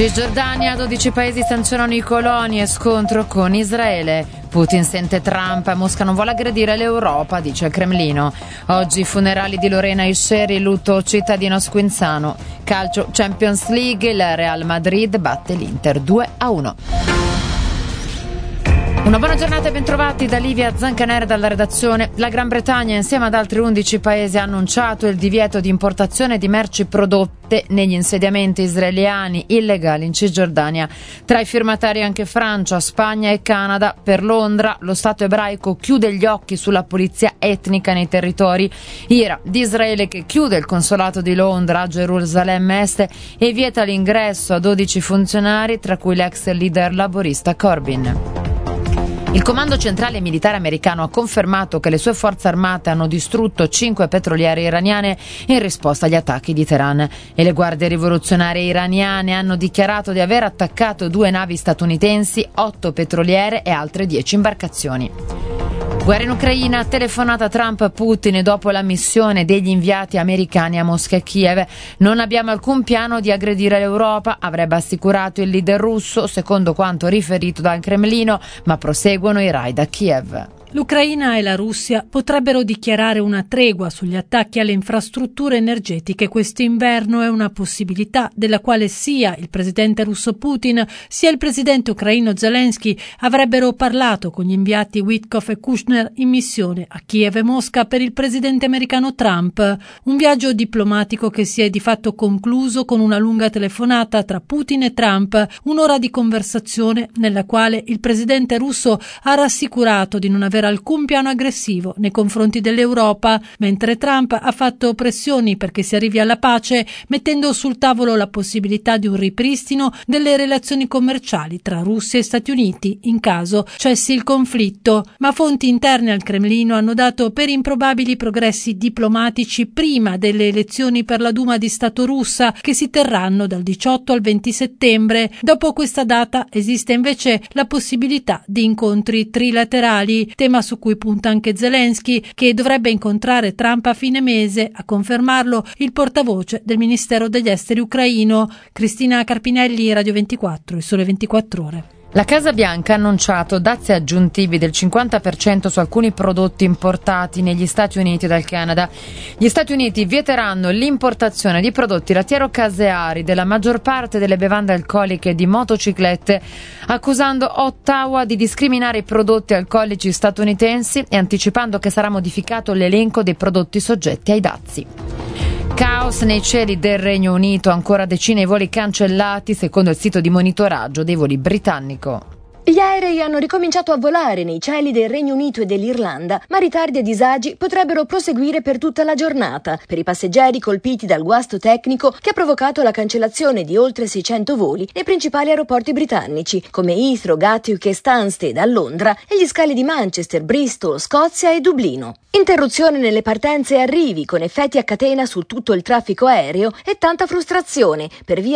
Cisgiordania, 12 paesi sanzionano i coloni e scontro con Israele. Putin sente Trump, Mosca non vuole aggredire l'Europa, dice il Cremlino. Oggi funerali di Lorena Isceri, lutto cittadino squinzano. Calcio Champions League, il Real Madrid batte l'Inter 2-1. Una buona giornata e bentrovati da Livia Zancanera dalla redazione. La Gran Bretagna insieme ad altri 11 paesi ha annunciato il divieto di importazione di merci prodotte negli insediamenti israeliani illegali in Cisgiordania. Tra i firmatari anche Francia, Spagna e Canada. Per Londra lo Stato ebraico chiude gli occhi sulla pulizia etnica nei territori. Ira di Israele che chiude il consolato di Londra a Gerusalemme Est e vieta l'ingresso a 12 funzionari, tra cui l'ex leader laborista Corbyn. Il Comando Centrale Militare Americano ha confermato che le sue forze armate hanno distrutto 5 petroliere iraniane in risposta agli attacchi di Teheran e le guardie rivoluzionarie iraniane hanno dichiarato di aver attaccato 2 navi statunitensi, 8 petroliere e altre 10 imbarcazioni. Guerra in Ucraina, telefonata Trump-Putin dopo la missione degli inviati americani a Mosca e Kiev. Non abbiamo alcun piano di aggredire l'Europa, avrebbe assicurato il leader russo, secondo quanto riferito dal Cremlino, ma proseguono i raid a Kiev. L'Ucraina e la Russia potrebbero dichiarare una tregua sugli attacchi alle infrastrutture energetiche quest'inverno. È una possibilità della quale sia il presidente russo Putin sia il presidente ucraino Zelensky avrebbero parlato con gli inviati Witkoff e Kushner in missione a Kiev e Mosca per il presidente americano Trump. Un viaggio diplomatico che si è di fatto concluso con una lunga telefonata tra Putin e Trump, un'ora di conversazione nella quale il presidente russo ha rassicurato di non aver alcun piano aggressivo nei confronti dell'Europa, mentre Trump ha fatto pressioni perché si arrivi alla pace, mettendo sul tavolo la possibilità di un ripristino delle relazioni commerciali tra Russia e Stati Uniti in caso cessi il conflitto. Ma fonti interne al Cremlino hanno dato per improbabili progressi diplomatici prima delle elezioni per la Duma di Stato russa che si terranno dal 18 al 20 settembre. Dopo questa data esiste invece la possibilità di incontri trilaterali, tema su cui punta anche Zelensky, che dovrebbe incontrare Trump a fine mese. A confermarlo il portavoce del Ministero degli Esteri ucraino. Cristina Carpinelli, Radio 24, Il Sole 24 Ore. La Casa Bianca ha annunciato dazi aggiuntivi del 50% su alcuni prodotti importati negli Stati Uniti dal Canada. Gli Stati Uniti vieteranno l'importazione di prodotti lattiero-caseari della maggior parte delle bevande alcoliche e di motociclette, accusando Ottawa di discriminare i prodotti alcolici statunitensi e anticipando che sarà modificato l'elenco dei prodotti soggetti ai dazi. Caos nei cieli del Regno Unito, ancora decine i voli cancellati secondo il sito di monitoraggio dei voli britannico. Gli aerei hanno ricominciato a volare nei cieli del Regno Unito e dell'Irlanda, ma ritardi e disagi potrebbero proseguire per tutta la giornata per i passeggeri colpiti dal guasto tecnico che ha provocato la cancellazione di oltre 600 voli nei principali aeroporti britannici come Heathrow, Gatwick e Stansted a Londra e gli scali di Manchester, Bristol, Scozia e Dublino. Interruzione nelle partenze e arrivi con effetti a catena su tutto il traffico aereo e tanta frustrazione per via